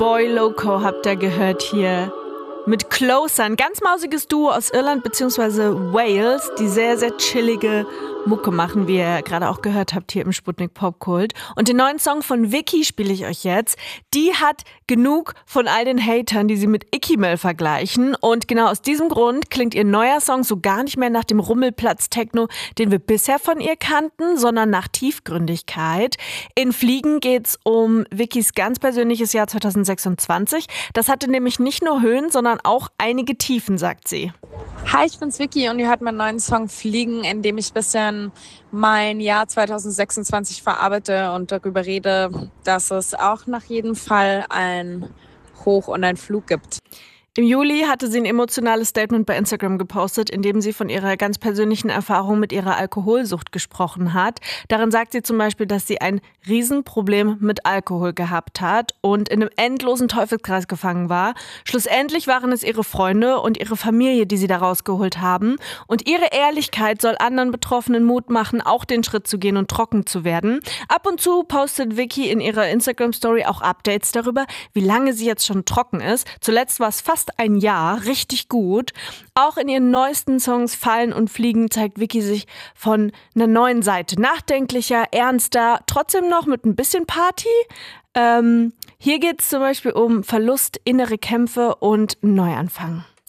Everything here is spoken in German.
Boy Loco habt ihr gehört hier mit Closer, ein ganz mausiges Duo aus Irland bzw. Wales, die sehr, sehr chillige Mucke machen, wie ihr gerade auch gehört habt hier im Sputnik Popkult. Und den neuen Song von Vicky spiele ich euch jetzt. Die hat genug von all den Hatern, die sie mit Ikimel vergleichen. Und genau aus diesem Grund klingt ihr neuer Song so gar nicht mehr nach dem Rummelplatz-Techno, den wir bisher von ihr kannten, sondern nach Tiefgründigkeit. In Fliegen geht's um Vickys ganz persönliches Jahr 2026. Das hatte nämlich nicht nur Höhen, sondern auch einige Tiefen, sagt sie. Hi, ich bin's Vicky und ihr hört meinen neuen Song Fliegen, in dem ich ein bisschen mein Jahr 2026 verarbeite und darüber rede, dass es auch nach jedem Fall ein Hoch und ein Flug gibt. Im Juli hatte sie ein emotionales Statement bei Instagram gepostet, in dem sie von ihrer ganz persönlichen Erfahrung mit ihrer Alkoholsucht gesprochen hat. Darin sagt sie zum Beispiel, dass sie ein Riesenproblem mit Alkohol gehabt hat und in einem endlosen Teufelskreis gefangen war. Schlussendlich waren es ihre Freunde und ihre Familie, die sie da rausgeholt haben. Und ihre Ehrlichkeit soll anderen Betroffenen Mut machen, auch den Schritt zu gehen und trocken zu werden. Ab und zu postet Vicky in ihrer Instagram-Story auch Updates darüber, wie lange sie jetzt schon trocken ist. Zuletzt war es fast ein Jahr, richtig gut. Auch in ihren neuesten Songs Fallen und Fliegen zeigt Vicky sich von einer neuen Seite. Nachdenklicher, ernster, trotzdem noch mit ein bisschen Party. Hier geht es zum Beispiel um Verlust, innere Kämpfe und Neuanfang.